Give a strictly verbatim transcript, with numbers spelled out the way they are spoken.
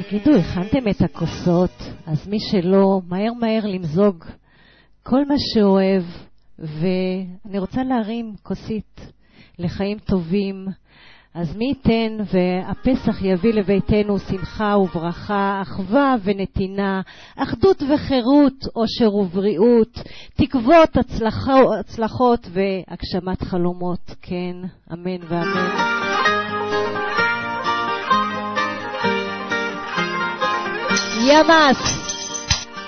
תגידו, הכנתם את הכוסות, אז מי שלא, מהר מהר למזוג כל מה שאוהב, ואני רוצה להרים כוסית לחיים טובים. אז מי ייתן והפסח יביא לביתנו שמחה וברכה, אחווה ונתינה, אחדות וחירות, עושר ובריאות, תקוות, הצלחה, הצלחות והגשמת חלומות. כן, אמן ואמן. ימאס